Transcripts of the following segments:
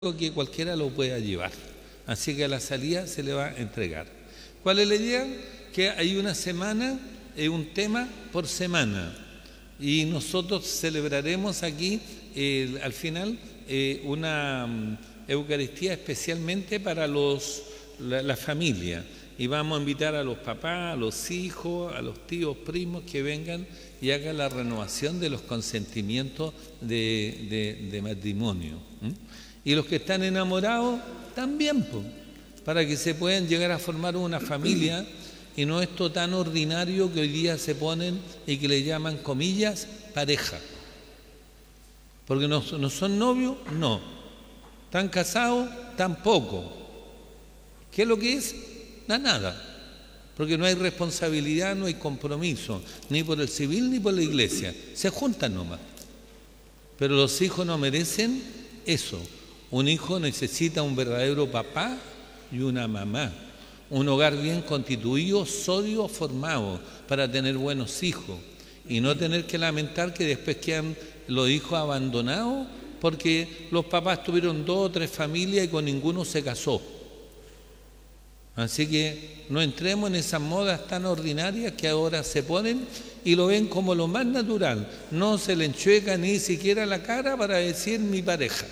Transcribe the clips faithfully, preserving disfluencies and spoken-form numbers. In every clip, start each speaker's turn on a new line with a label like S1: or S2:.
S1: que cualquiera lo pueda llevar. Así que a la salida se le va a entregar. ¿Cuál es la idea? Que hay una semana, eh, un tema por semana. Y nosotros celebraremos aquí, eh, al final, eh, una um, Eucaristía especialmente para los, la, la familia. Y vamos a invitar a los papás, a los hijos, a los tíos, primos que vengan y hagan la renovación de los consentimientos de, de, de matrimonio. ¿Mm? Y los que están enamorados también, pues, para que se puedan llegar a formar una familia y no esto tan ordinario que hoy día se ponen y que le llaman, comillas, pareja. Porque no, no son novios, no. ¿Están casados? Tampoco. ¿Qué es lo que es? La nada. Porque no hay responsabilidad, no hay compromiso, ni por el civil ni por la iglesia. Se juntan nomás. Pero los hijos no merecen eso. Un hijo necesita un verdadero papá y una mamá. Un hogar bien constituido, sólido, formado, para tener buenos hijos. Y no tener que lamentar que después quedan los hijos abandonados porque los papás tuvieron dos o tres familias y con ninguno se casó. Así que no entremos en esas modas tan ordinarias que ahora se ponen y lo ven como lo más natural. No se le enchueca ni siquiera la cara para decir mi pareja.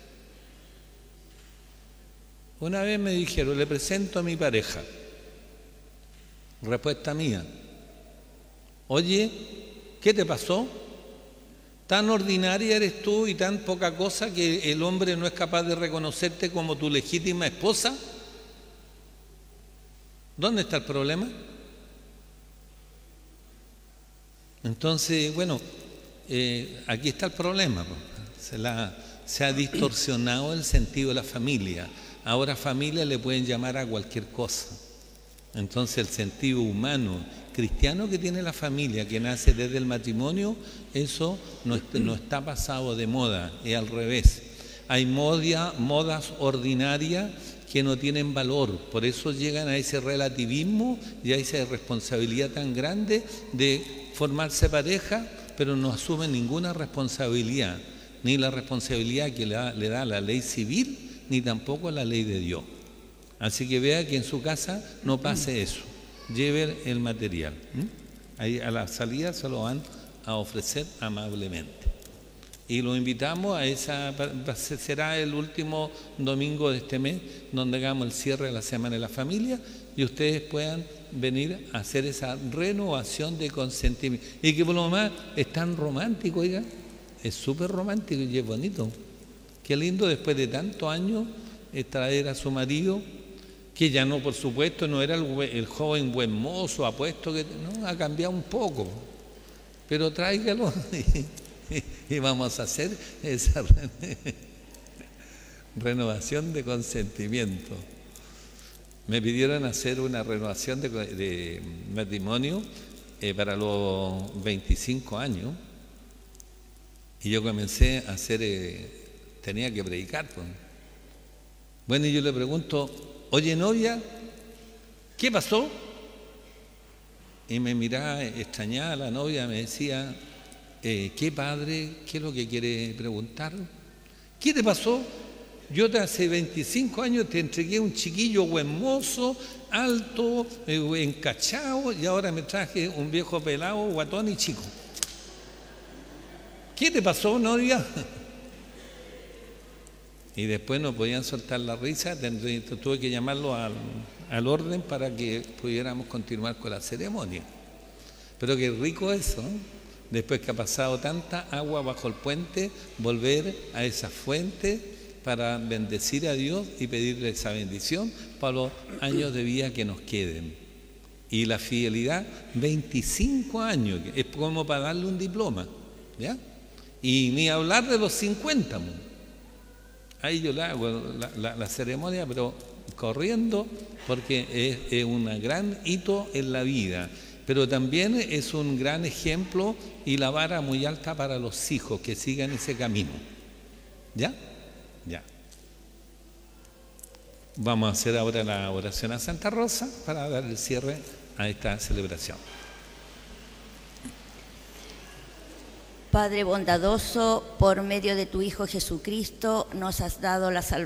S1: Una vez me dijeron, le presento a mi pareja. Respuesta mía. Oye, ¿qué te pasó? ¿Tan ordinaria eres tú y tan poca cosa que el hombre no es capaz de reconocerte como tu legítima esposa? ¿Dónde está el problema? Entonces, bueno, eh, aquí está el problema. Se, la, se ha distorsionado el sentido de la familia. Ahora familia le pueden llamar a cualquier cosa. Entonces el sentido humano, cristiano que tiene la familia, que nace desde el matrimonio, eso no, es, no está pasado de moda, es al revés. Hay modia, modas ordinarias que no tienen valor, por eso llegan a ese relativismo y a esa responsabilidad tan grande de formarse pareja, pero no asumen ninguna responsabilidad, ni la responsabilidad que le da, le da la ley civil, ni tampoco la ley de Dios. Así que vea que en su casa no pase eso, lleve el material. ¿Mm? Ahí a la salida se lo van a ofrecer amablemente. Y lo invitamos a esa, será el último domingo de este mes, donde hagamos el cierre de la Semana de la Familia y ustedes puedan venir a hacer esa renovación de consentimiento. Y que por lo más es tan romántico, oiga, es súper romántico y es bonito. Qué lindo después de tantos años traer a su marido, que ya no, por supuesto, no era el, el joven buen mozo, apuesto, que no, ha cambiado un poco, pero tráigalo y, y vamos a hacer esa renovación de consentimiento. Me pidieron hacer una renovación de, de matrimonio eh, para los veinticinco años y yo comencé a hacer... Eh, tenía que predicar. Pues. Bueno, y yo le pregunto, oye novia, ¿qué pasó? Y me miraba extrañada la novia, me decía, eh, ¿qué padre? ¿Qué es lo que quiere preguntar? ¿Qué te pasó? Yo te hace veinticinco años te entregué un chiquillo buen mozo, alto, eh, encachado, y ahora me traje un viejo pelado, guatón y chico. ¿Qué te pasó, novia? Y después no podían soltar la risa, tuve que llamarlo al, al orden para que pudiéramos continuar con la ceremonia. Pero qué rico eso, ¿eh? Después que ha pasado tanta agua bajo el puente, volver a esa fuente para bendecir a Dios y pedirle esa bendición para los años de vida que nos queden. Y la fidelidad, veinticinco años, es como para darle un diploma, ¿ya? Y ni hablar de los cincuenta, ¿no? Ahí yo le hago la, la, la ceremonia, pero corriendo, porque es, es un gran hito en la vida. Pero también es un gran ejemplo y la vara muy alta para los hijos que sigan ese camino. ¿Ya? Ya. Vamos a hacer ahora la oración a Santa Rosa para dar el cierre a esta celebración.
S2: Padre bondadoso, por medio de tu Hijo Jesucristo, nos has dado la salvación.